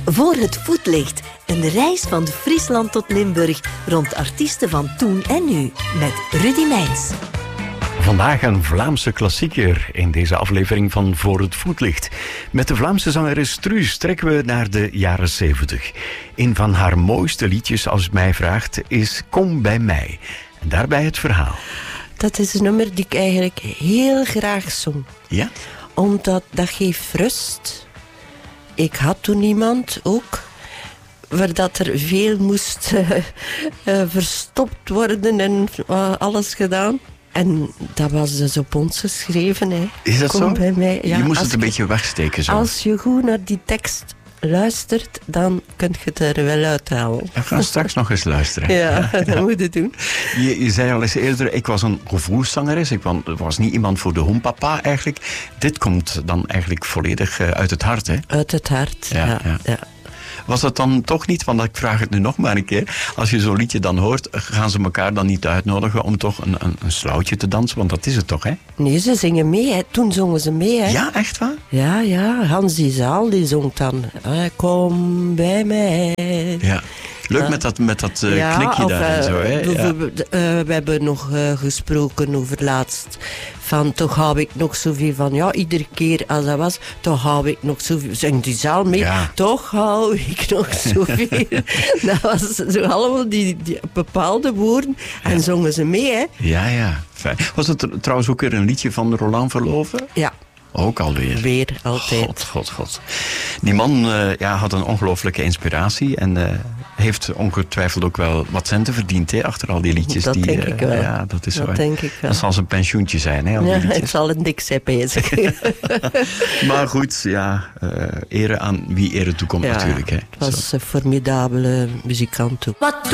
Voor het voetlicht. Een reis van Friesland tot Limburg rond artiesten van toen en nu. Met Rudy Meijns. Vandaag een Vlaamse klassieker in deze aflevering van Voor het voetlicht. Met de Vlaamse zangeres Truus trekken we naar de jaren 70. Een van haar mooiste liedjes, als u mij vraagt, is Kom bij mij. En daarbij het verhaal. Dat is een nummer die ik eigenlijk heel graag zong. Ja? Omdat dat geeft rust. Ik had toen iemand ook, waar dat er veel moest verstopt worden en alles gedaan. En dat was dus op ons geschreven. Hè. Is dat Kom zo? bij mij. Ja, je moest het een beetje wegsteken zo. Als je goed naar die tekst luistert, dan kun je het er wel uithalen. We gaan straks nog eens luisteren. Ja, dat moet je doen. Je zei al eens eerder, ik was een gevoelszangeres. Ik was niet iemand voor de hompapa eigenlijk. Dit komt dan eigenlijk volledig uit het hart, hè? Uit het hart, ja. Was dat dan toch niet, want ik vraag het nu nog maar een keer, als je zo'n liedje dan hoort, gaan ze elkaar dan niet uitnodigen om toch een sloutje te dansen? Want dat is het toch, hè? Nee, ze zingen mee, hè. Toen zongen ze mee, hè. Ja, echt waar? Ja, Hans die Zaal, die zong dan Kom bij mij. Ja. Leuk met dat knikje daar en zo, hè? We hebben nog gesproken over laatst. Van, toch hou ik nog zoveel van... Ja, iedere keer als dat was... Toch hou ik nog zoveel... Zing die zaal mee. Ja. Toch hou ik nog zoveel. Dat was zo allemaal die bepaalde woorden. En zongen ze mee, hè? Ja. Fijn. Was het trouwens ook weer een liedje van Roland Verloven? Ja. Ook alweer. Weer, altijd. God. Die man had een ongelooflijke inspiratie en heeft ongetwijfeld ook wel wat centen verdiend, hè, achter al die liedjes. Dat denk ik wel. Ja, dat is zo. Denk ik wel. Dat zal zijn pensioentje zijn, hè, al die liedjes. Het zal een dik zijn bezig. Maar goed, ere aan wie ere toekomt natuurlijk. Hè. Het was een formidabele muzikant ook. Wat